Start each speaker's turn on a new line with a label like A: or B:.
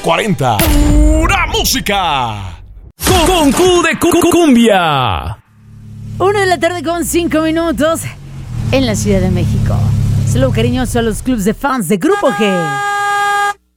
A: 40. ¡Pura música!
B: Con Q de Cumbia.
C: 1:05 en la Ciudad de México. Saludos cariñosos a los clubs de fans de Grupo G.